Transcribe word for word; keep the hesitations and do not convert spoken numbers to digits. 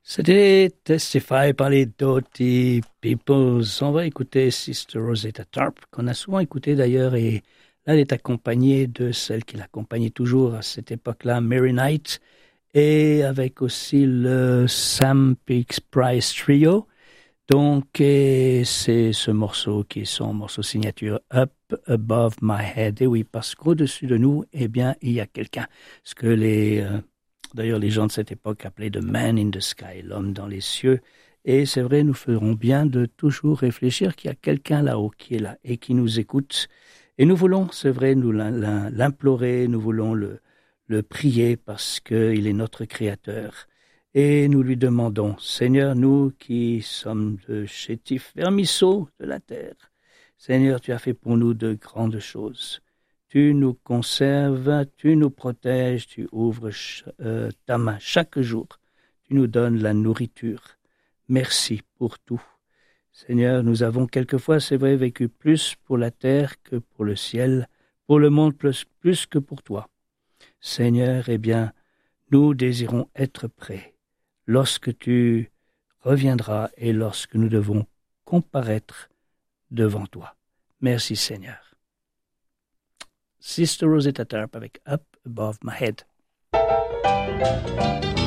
C'était Testify par les Doughty Peoples. On va écouter Sister Rosetta Tharpe, qu'on a souvent écouté d'ailleurs, et là elle est accompagnée de celle qui l'accompagnait toujours à cette époque-là, Mary Knight, et avec aussi le Sam Peaks Price Trio. Donc, et c'est ce morceau qui est son morceau signature, Up Above My Head. Et oui, parce qu'au-dessus de nous, eh bien, il y a quelqu'un. Ce que les, euh, d'ailleurs, les gens de cette époque appelaient The Man in the Sky, l'homme dans les cieux. Et c'est vrai, nous ferons bien de toujours réfléchir qu'il y a quelqu'un là-haut qui est là et qui nous écoute. Et nous voulons, c'est vrai, nous l'implorer, nous voulons le, le prier parce qu'il est notre créateur. Et nous lui demandons, Seigneur, nous qui sommes de chétifs vermisseaux de la terre, Seigneur, tu as fait pour nous de grandes choses. Tu nous conserves, tu nous protèges, tu ouvres euh, ta main chaque jour. Tu nous donnes la nourriture. Merci pour tout. Seigneur, nous avons quelquefois, c'est vrai, vécu plus pour la terre que pour le ciel, pour le monde plus, plus que pour toi. Seigneur, eh bien, nous désirons être prêts lorsque tu reviendras et lorsque nous devons comparaître devant toi. Merci Seigneur. Sister Rosetta Tharpe avec Up Above My Head.